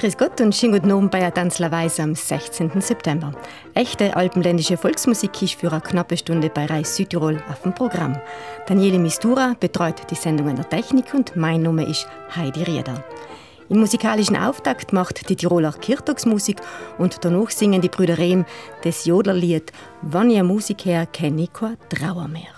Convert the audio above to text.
Grüß Gott und schönen guten Abend bei der Tanzlerweise am 16. September. Echte alpenländische Volksmusik ist für eine knappe Stunde bei Reis Südtirol auf dem Programm. Daniele Mistura betreut die Sendung an der Technik und mein Name ist Heidi Rieder. Im musikalischen Auftakt macht die Tiroler Kirchtagsmusik und danach singen die Brüder Rehm das Jodlerlied «Wann ihr Musik her, kenn ich kein Trauer mehr».